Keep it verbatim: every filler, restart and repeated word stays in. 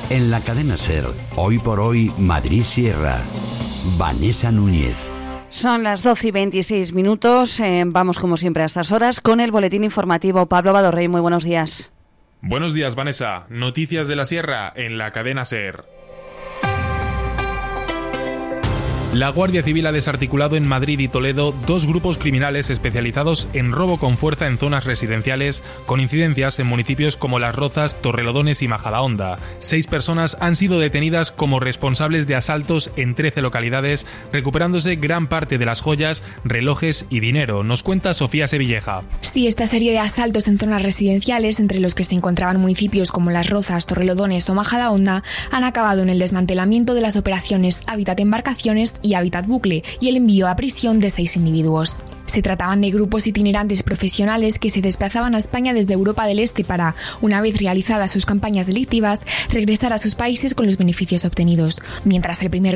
En la cadena SER, hoy por hoy, Madrid Sierra. Vanessa Núñez. Son las doce y veintiséis minutos. Eh, vamos, como siempre, a estas horas con el boletín informativo. Pablo Badorrey, muy buenos días. Buenos días, Vanessa. Noticias de la Sierra en la cadena SER. La Guardia Civil ha desarticulado en Madrid y Toledo dos grupos criminales especializados en robo con fuerza en zonas residenciales, con incidencias en municipios como Las Rozas, Torrelodones y Majadahonda. Seis personas han sido detenidas como responsables de asaltos en trece localidades, recuperándose gran parte de las joyas, relojes y dinero. Nos cuenta Sofía Sevilleja. Sí, esta serie de asaltos en zonas residenciales, entre los que se encontraban municipios como Las Rozas, Torrelodones o Majadahonda, han acabado en el desmantelamiento de las operaciones Hábitat Embarcaciones y Hábitat Bucle y el envío a prisión de seis individuos. Se trataban de grupos itinerantes profesionales que se desplazaban a España desde Europa del Este para, una vez realizadas sus campañas delictivas, regresar a sus países con los beneficios obtenidos. Mientras el primer